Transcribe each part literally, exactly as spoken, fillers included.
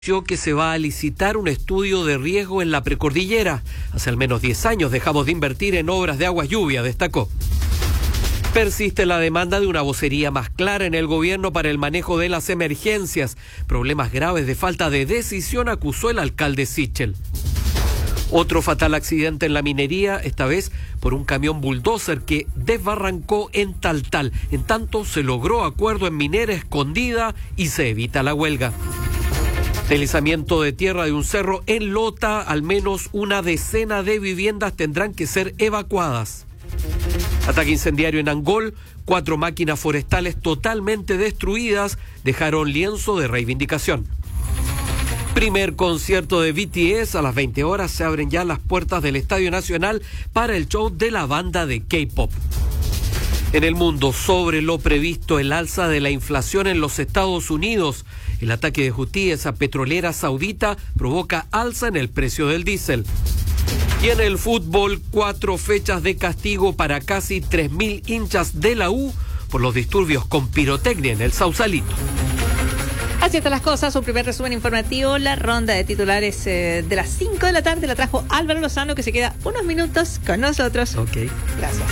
Que se va a licitar un estudio de riesgo en la precordillera. Hace al menos diez años dejamos de invertir en obras de agua lluvia, destacó. Persiste la demanda de una vocería más clara en el gobierno para el manejo de las emergencias. Problemas graves de falta de decisión acusó el alcalde Sichel. Otro fatal accidente en la minería, esta vez por un camión bulldozer que desbarrancó en Taltal. En tanto, se logró acuerdo en Minera Escondida y se evita la huelga. Deslizamiento de tierra de un cerro en Lota, al menos una decena de viviendas tendrán que ser evacuadas. Ataque incendiario en Angol, cuatro máquinas forestales totalmente destruidas dejaron lienzo de reivindicación. Primer concierto de B T S, a las veinte horas se abren ya las puertas del Estadio Nacional para el show de la banda de K-pop. En el mundo, sobre lo previsto, el alza de la inflación en los Estados Unidos. El ataque de Houthíes a petrolera saudita provoca alza en el precio del diésel. Y en el fútbol, cuatro fechas de castigo para casi tres mil hinchas de la U por los disturbios con pirotecnia en el Sausalito. Así están las cosas, un primer resumen informativo. La ronda de titulares eh, de las cinco de la tarde la trajo Álvaro Lozano, que se queda unos minutos con nosotros. Ok. Gracias.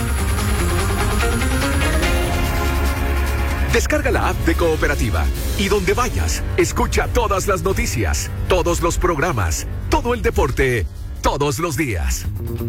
Descarga la app de Cooperativa y donde vayas, escucha todas las noticias, todos los programas, todo el deporte, todos los días.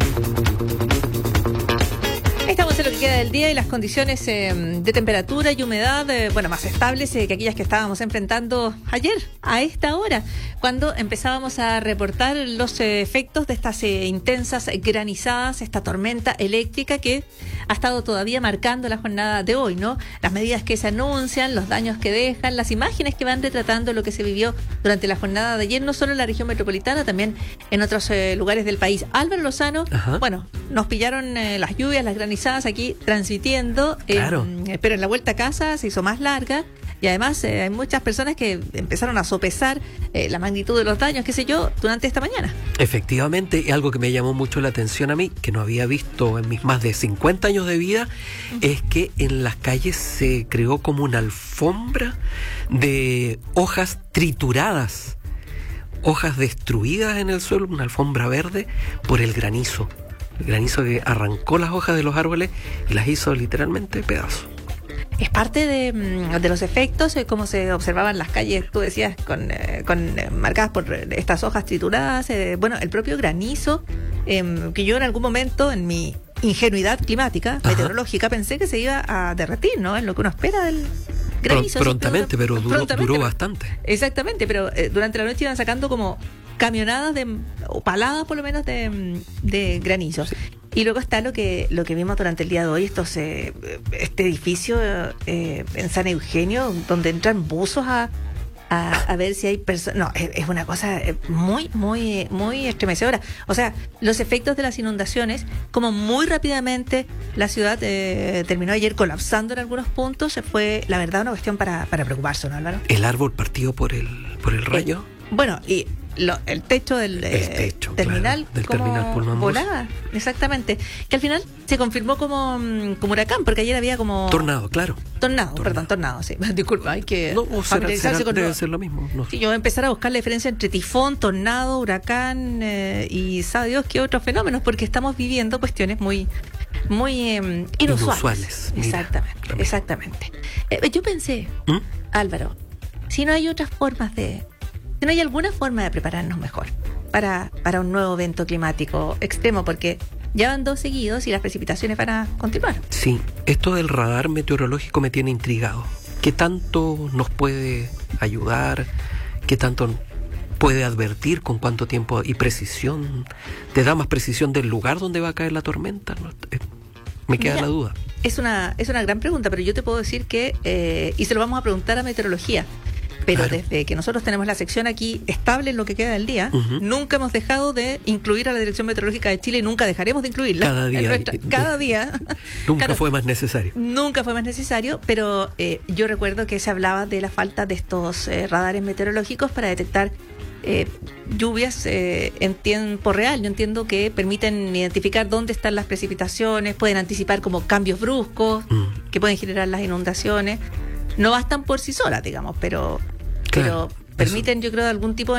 Estamos en lo que queda del día y las condiciones eh, de temperatura y humedad, eh, bueno, más estables eh, que aquellas que estábamos enfrentando ayer, a esta hora, cuando empezábamos a reportar los eh, efectos de estas eh, intensas granizadas, esta tormenta eléctrica que ha estado todavía marcando la jornada de hoy, ¿no? Las medidas que se anuncian, los daños que dejan, las imágenes que van retratando lo que se vivió durante la jornada de ayer, no solo en la región metropolitana, también en otros eh, lugares del país. Álvaro Lozano, Ajá. bueno, nos pillaron eh, las lluvias, las granizadas aquí transmitiendo, eh, claro. pero en la vuelta a casa se hizo más larga. Y además eh, hay muchas personas que empezaron a sopesar eh, la magnitud de los daños, qué sé yo, durante esta mañana. Efectivamente, y algo que me llamó mucho la atención a mí, que no había visto en mis más de cincuenta años de vida, uh-huh. es que en las calles se creó como una alfombra de hojas trituradas, hojas destruidas en el suelo, una alfombra verde por el granizo. El granizo que arrancó las hojas de los árboles y las hizo literalmente pedazos. Es parte de, de los efectos, eh, como se observaban las calles, tú decías, con, eh, con eh, marcadas por estas hojas trituradas. Eh, bueno, el propio granizo, eh, que yo en algún momento, en mi ingenuidad climática, Ajá. meteorológica, pensé que se iba a derretir, ¿no? En lo que uno espera del granizo. Pr- prontamente, pero duró, prontamente, duró bastante. Exactamente, pero eh, durante la noche iban sacando como camionadas de, o paladas por lo menos de, de granizo. Sí. Y luego está lo que lo que vimos durante el día de hoy, estos eh, este edificio eh, en San Eugenio, donde entran buzos a, a, a ver si hay personas. No, es, es una cosa muy, muy, muy estremecedora. O sea, los efectos de las inundaciones, como muy rápidamente la ciudad eh, terminó ayer colapsando en algunos puntos, fue, la verdad, una cuestión para, para preocuparse, ¿no, Álvaro? El árbol partido por el, por el rayo. Eh, bueno, y Lo, el techo del el techo, eh, terminal, claro, del como terminal Pullman volaba, exactamente, que al final se confirmó como, como huracán, porque ayer había como tornado, claro, tornado, tornado. perdón, tornado, sí, disculpa, hay que no, o será, será, con debe lo, ser lo mismo, no. Sí, yo voy a empezar a buscar la diferencia entre tifón, tornado, huracán eh, y sabe Dios qué otros fenómenos, porque estamos viviendo cuestiones muy muy eh, inusuales, inusuales. Exactamente, Mira, exactamente. Eh, yo pensé, ¿Mm? Álvaro, si no hay otras formas de ¿no hay alguna forma de prepararnos mejor para, para un nuevo evento climático extremo? Porque ya van dos seguidos y las precipitaciones van a continuar. Sí, esto del radar meteorológico me tiene intrigado. ¿Qué tanto nos puede ayudar? ¿Qué tanto puede advertir? ¿Con cuánto tiempo y precisión? ¿Te da más precisión del lugar donde va a caer la tormenta? Me queda Mira, la duda. Es una, es una gran pregunta, pero yo te puedo decir que, eh, y se lo vamos a preguntar a meteorología, pero claro. desde que nosotros tenemos la sección aquí estable en lo que queda del día, uh-huh. nunca hemos dejado de incluir a la Dirección Meteorológica de Chile y nunca dejaremos de incluirla. Cada día. Nuestra, cada día. Nunca claro, fue más necesario. Nunca fue más necesario, pero eh, yo recuerdo que se hablaba de la falta de estos eh, radares meteorológicos para detectar eh, lluvias eh, en tiempo real. Yo entiendo que permiten identificar dónde están las precipitaciones, pueden anticipar como cambios bruscos mm. que pueden generar las inundaciones. No bastan por sí solas, digamos, pero... Claro. pero permiten, yo creo, algún tipo de